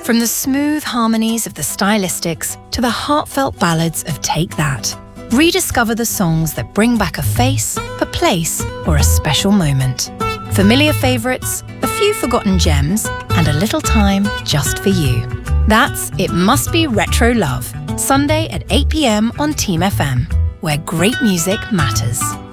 From the smooth harmonies of the Stylistics to the heartfelt ballads of Take That. Rediscover the songs that bring back a face, a place, or a special moment. Familiar favourites, a few forgotten gems, and a little time just for you. That's It Must Be Retro Love, Sunday at 8 p.m. on Team FM, where great music matters.